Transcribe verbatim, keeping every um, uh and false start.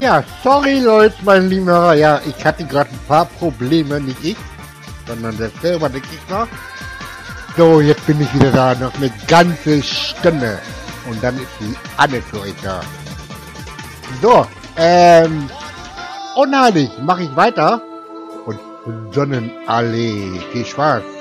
Ja, sorry Leute, mein Lieber. Ja, ich hatte gerade ein paar Probleme, nicht ich, sondern der selber, der Gegner. So, jetzt bin ich wieder da, noch eine ganze Stunde. Und dann ist die Anne für euch da. So, ähm, unheilig, mache ich weiter. Und Sonnenallee, viel Spaß.